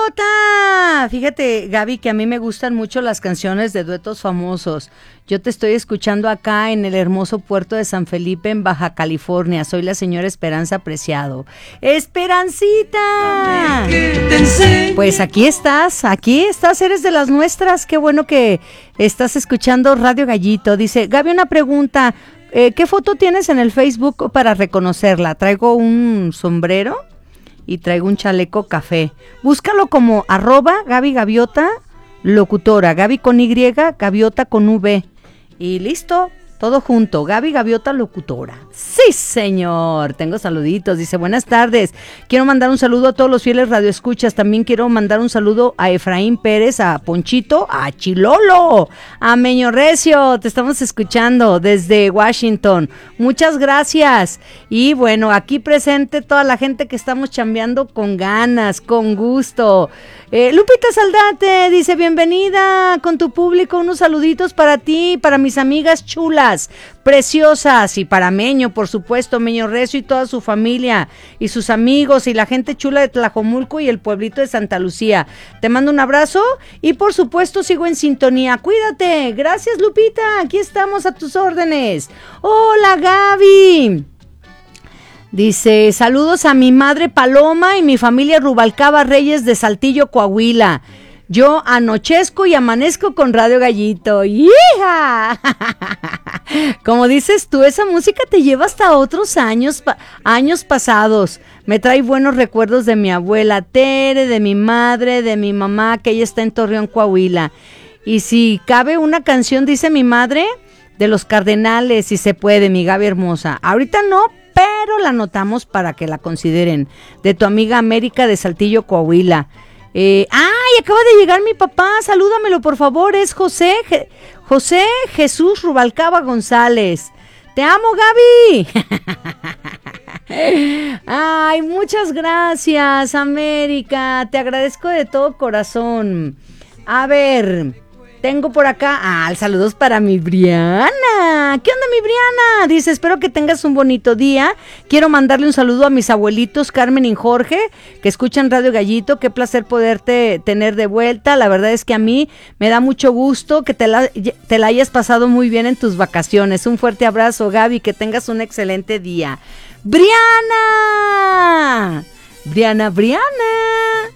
Gaviota! Fíjate, Gaby, que a mí me gustan mucho las canciones de duetos famosos. Yo te estoy escuchando acá en el hermoso puerto de San Felipe, en Baja California. Soy la señora Esperanza Preciado. ¡Esperancita! Pues aquí estás, eres de las nuestras. Qué bueno que estás escuchando Radio Gallito. Dice, Gaby, una pregunta. ¿Qué foto tienes en el Facebook para reconocerla? Traigo un sombrero y traigo un chaleco café. Búscalo como @Gaby Gaviota locutora, Gaby con Y, Gaviota con V. Y listo, todo junto, Gaby Gaviota locutora. Sí, señor. Tengo saluditos. Dice, buenas tardes. Quiero mandar un saludo a todos los fieles radioescuchas. También quiero mandar un saludo a Efraín Pérez, a Ponchito, a Chilolo, a Meño Recio. Te estamos escuchando desde Washington. Muchas gracias. Y bueno, aquí presente toda la gente que estamos chambeando con ganas, con gusto. Lupita Saldate dice, bienvenida con tu público, unos saluditos para ti, para mis amigas chulas, preciosas, y para Meño, por supuesto, Meño Recio y toda su familia, y sus amigos, y la gente chula de Tlajomulco y el pueblito de Santa Lucía. Te mando un abrazo, y por supuesto sigo en sintonía. Cuídate. Gracias, Lupita, aquí estamos a tus órdenes. Hola, Gaby. Dice, saludos a mi madre Paloma y mi familia Rubalcaba Reyes de Saltillo, Coahuila. Yo anochezco y amanezco con Radio Gallito. ¡Hija! Como dices tú, esa música te lleva hasta otros años pasados. Me trae buenos recuerdos de mi abuela Tere, de mi madre, de mi mamá, que ella está en Torreón, Coahuila. Y si cabe una canción, dice mi madre, de los Cardenales, si se puede, mi Gaby hermosa. Ahorita no, pero la anotamos para que la consideren. De tu amiga América de Saltillo, Coahuila. ¡Ay! Acaba de llegar mi papá. Salúdamelo, por favor. Es José Jesús Rubalcaba González. ¡Te amo, Gaby! ¡Ay! Muchas gracias, América. Te agradezco de todo corazón. A ver... Tengo por acá, saludos para mi Briana. ¿Qué onda, mi Briana? Dice, espero que tengas un bonito día. Quiero mandarle un saludo a mis abuelitos Carmen y Jorge, que escuchan Radio Gallito. Qué placer poderte tener de vuelta. La verdad es que a mí me da mucho gusto que te la hayas pasado muy bien en tus vacaciones. Un fuerte abrazo, Gaby, que tengas un excelente día. Briana.